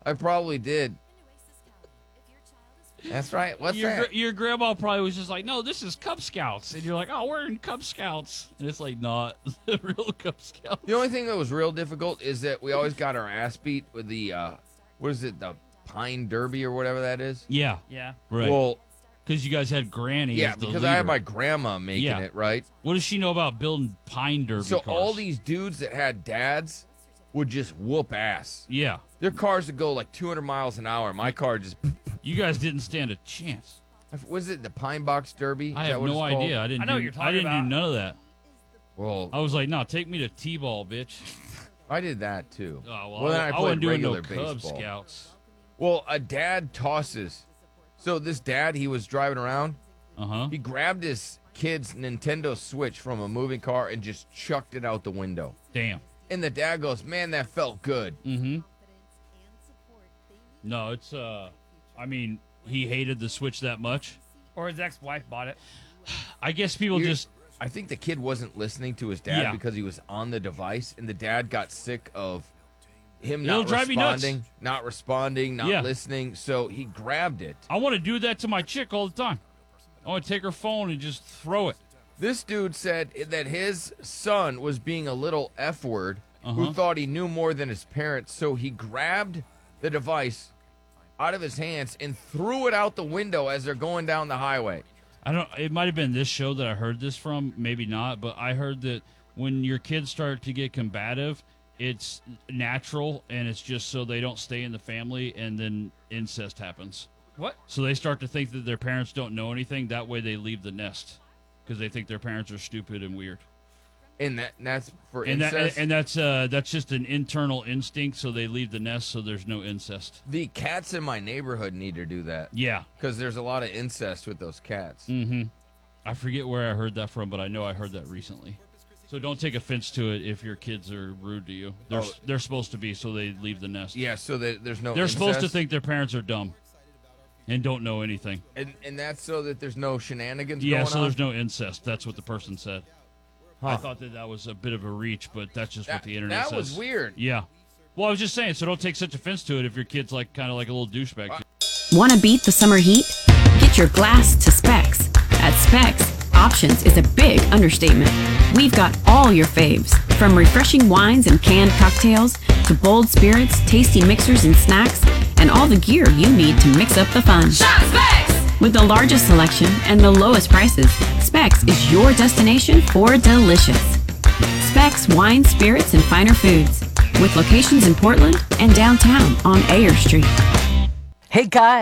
I probably did. That's right. What's that? Your grandma probably was just like, no, this is Cub Scouts. And you're like, oh, we're in Cub Scouts. And it's like, not the real Cub Scouts. The only thing that was real difficult is that we always got our ass beat with the, what is it, the Pine Derby or whatever that is? Yeah. Yeah. Right. Well, because you guys had Granny yeah, as the because leader. I had my grandma making Yeah. it, right? What does she know about building Pine Derby So cars? all these dudes that had dads would just whoop ass. Yeah. Their cars would go like 200 miles an hour. My car just... You guys didn't stand a chance. Was it the Pine Box Derby? I Is that have what no it's called? idea. I didn't know what you're I talking didn't about. do none of that. Well, I was like, no, take me to T-ball, bitch. I did that too. Oh, Well, then I I played wasn't doing no regular Cub baseball. Scouts. Well, a dad tosses. So this dad, he was driving around. Uh-huh. He grabbed his kid's Nintendo Switch from a moving car and just chucked it out the window. Damn. And the dad goes, man, that felt good. Mm-hmm. No, it's, I mean, he hated the Switch that much. Or his ex-wife bought it. I guess people just... I think the kid wasn't listening to his dad Yeah. because he was on the device, and the dad got sick of him It'll not drive me nuts. responding, not Yeah. listening. So he grabbed it. I want to do that to my chick all the time. I want to take her phone and just throw it. This dude said that his son was being a little F word who thought he knew more than his parents, so he grabbed the device out of his hands and threw it out the window as they're going down the highway. I don't. It might have been this show that I heard this from. Maybe not. But I heard that when your kids start to get combative, it's natural and it's just so they don't stay in the family, and then incest happens. What? So they start to think that their parents don't know anything. That way they leave the nest because they think their parents are stupid and weird. And that's for And incest. that's just an internal instinct. So they leave the nest so there's no incest. The cats in my neighborhood need to do that Yeah. because there's a lot of incest with those cats. Mm-hmm. I forget where I heard that from, but I know I heard that recently. So don't take offense to it if your kids are rude to you. They're supposed to be, so they leave the nest. Yeah, so that there's no. They're supposed to incest. think their parents are dumb and don't know anything. And that's so that there's no shenanigans. Yeah, going so on? there's no incest. That's what the person said. I Huh. thott that was a bit of a reach, but that's just what That, the internet that says. was weird. Yeah. Well, I was just saying, so don't take such offense to it if your kid's like kind of like a little douchebag. Want to beat the summer heat? Get your glass to Specs. At Specs, options is a big understatement. We've got all your faves, from refreshing wines and canned cocktails to bold spirits, tasty mixers and snacks, and all the gear you need to mix up the fun. Shop Specs! With the largest selection and the lowest prices, Specs is your destination for delicious. Specs wine, spirits, and finer foods, with locations in Portland and downtown on Ayer Street. Hey guys.